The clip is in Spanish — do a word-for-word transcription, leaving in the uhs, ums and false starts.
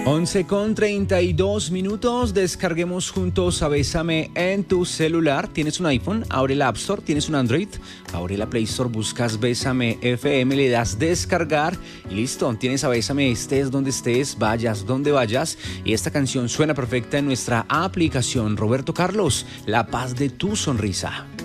once con treinta y dos minutos, descarguemos juntos a Bésame en tu celular. ¿Tienes un iPhone? Abre la App Store. ¿Tienes un Android? Abre la Play Store, buscas Bésame F M, le das descargar y listo. Tienes a Bésame, estés donde estés, vayas donde vayas. Y esta canción suena perfecta en nuestra aplicación. Roberto Carlos, La paz de tu sonrisa.